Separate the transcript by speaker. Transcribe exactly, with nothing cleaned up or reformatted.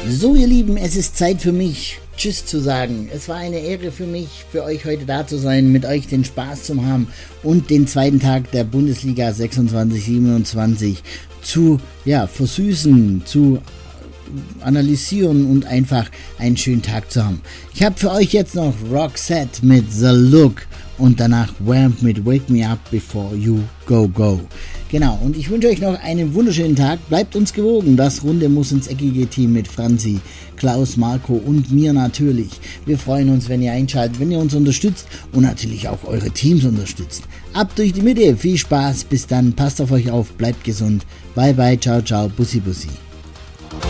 Speaker 1: So ihr Lieben, es ist Zeit für mich, Tschüss zu sagen. Es war eine Ehre für mich, für euch heute da zu sein, mit euch den Spaß zu haben und den zweiten Tag der Bundesliga sechsundzwanzig siebenundzwanzig zu ja, versüßen, zu analysieren und einfach einen schönen Tag zu haben. Ich habe für euch jetzt noch Roxette mit The Look und danach Wham mit Wake Me Up Before You Go Go. Genau, und ich wünsche euch noch einen wunderschönen Tag. Bleibt uns gewogen. Das Runde muss ins eckige Team mit Franzi, Klaus, Marco und mir natürlich. Wir freuen uns, wenn ihr einschaltet, wenn ihr uns unterstützt und natürlich auch eure Teams unterstützt. Ab durch die Mitte. Viel Spaß. Bis dann. Passt auf euch auf. Bleibt gesund. Bye bye. Ciao, ciao. Bussi, bussi.